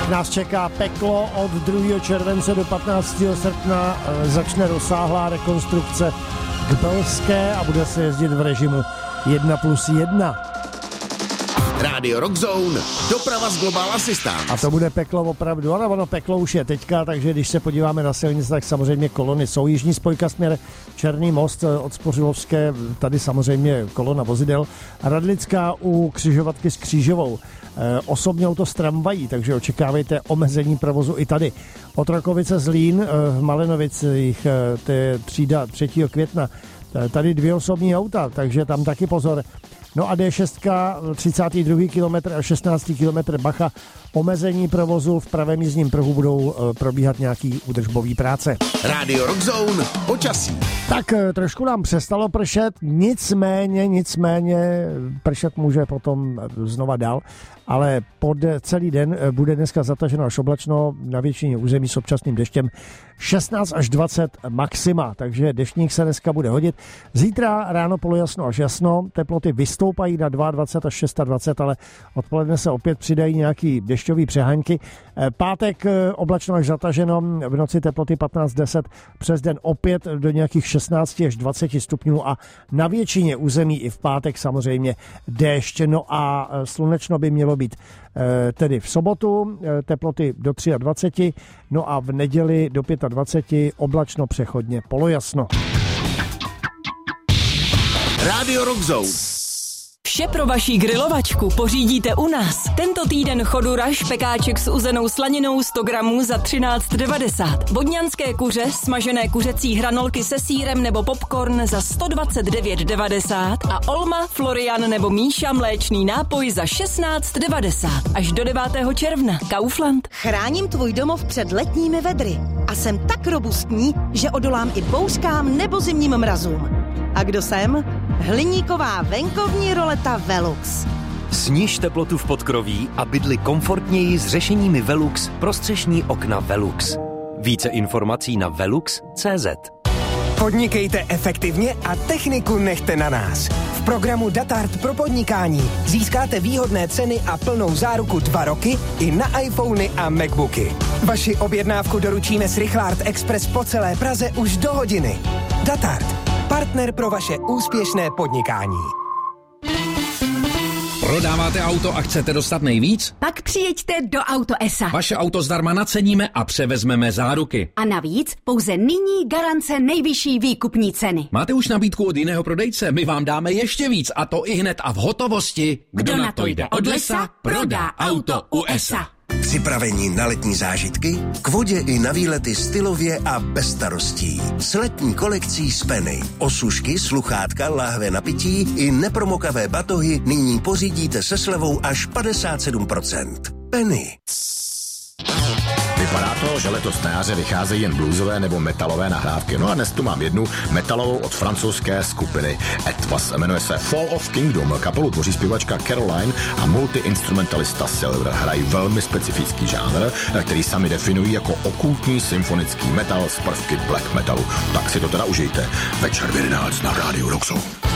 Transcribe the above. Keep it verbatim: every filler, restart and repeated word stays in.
tak nás čeká peklo od druhého července do patnáctého srpna. Začne rozsáhlá rekonstrukce k Belské a bude se jezdit v režimu jedna plus jedna. Rádio Rockzone, doprava z Global Assistance. A to bude peklo opravdu, ale ono peklo už je teďka, takže když se podíváme na silnici, tak samozřejmě kolony jsou. Jižní spojka směr Černý most od Spořilovské, tady samozřejmě kolona vozidel. Radlická u křižovatky s Křížovou. E, osobně auto s tramvají, takže očekávejte omezení provozu i tady. Od Rakovice Zlín v Malenovicích, to je třída třetího května. Tady dvě osobní auta, takže tam taky pozor. No a D šest, třicátý druhý kilometr a šestnáctý kilometr Bacha, omezení provozu, v pravém jízdním pruhu budou probíhat nějaký údržbový práce. Rádio Rockzone, počasí. Tak trošku nám přestalo pršet, nicméně, nicméně pršet může potom znova dál, ale pod celý den bude dneska zataženo až oblačno na většině území s občasným deštěm, šestnáct až dvacet maxima, takže deštník se dneska bude hodit. Zítra ráno polojasno až jasno, teploty vystoupají na dvacet dva až dvacet šest, ale odpoledne se opět přidají nějaký dešťový přeháňky. Pátek oblačno až zataženo, v noci teploty patnáct deset, přes den opět do nějakých šestnáct až dvacet stupňů a na většině území i v pátek samozřejmě déšť. No a slunečno by mělo být tedy v sobotu, teploty do dvacet tři, no a v neděli do dvacet pět, oblačno přechodně polojasno. Rádio Rockzone. Vše pro vaši grilovačku pořídíte u nás. Tento týden chodura, špekáček s uzenou slaninou sto gramů za třináct devadesát. Vodňanské kuře, smažené kuřecí hranolky se sýrem nebo popcorn za sto dvacet devět devadesát a Olma, Florian nebo Míša mléčný nápoj za šestnáct devadesát. Až do devátého června. Kaufland. Chráním tvůj domov před letními vedry a jsem tak robustní, že odolám i bouřkám nebo zimním mrazům. A kdo jsem? Hliníková venkovní roleta Velux. Sniž teplotu v podkroví a bydli komfortněji s řešeními Velux pro střešní okna Velux. Více informací na velux tečka cé zet. Podnikejte efektivně a techniku nechte na nás. V programu Datart pro podnikání získáte výhodné ceny a plnou záruku dva roky i na iPhony a Macbooky. Vaši objednávku doručíme s Rychlart Express po celé Praze už do hodiny. Datart. Partner pro vaše úspěšné podnikání. Prodáváte auto a chcete dostat nejvíc? Pak přijeďte do Auto es a. Vaše auto zdarma naceníme a převezmeme záruky. A navíc pouze nyní garance nejvyšší výkupní ceny. Máte už nabídku od jiného prodejce? My vám dáme ještě víc a to i hned a v hotovosti. Kdo, Kdo na to jde od lesa, prodá auto u es a. Připravení na letní zážitky? K vodě i na výlety stylově a bez starostí. S letní kolekcí z Penny. Osušky, sluchátka, láhve na pití i nepromokavé batohy nyní pořídíte se slevou až padesát sedm procent. Penny. Vypadá to, že letos na jaře vycházejí jen bluesové nebo metalové nahrávky. No a dnes tu mám jednu metalovou od francouzské skupiny Etwas. Jmenuje se Fall of Kingdom. Kapelu tvoří zpěvačka Caroline a multiinstrumentalista Silver. Hrají velmi specifický žánr, který sami definují jako okultní symfonický metal z prvky black metalu. Tak si to teda užijte. Večer v jedenáct na Rádiu Rockzone.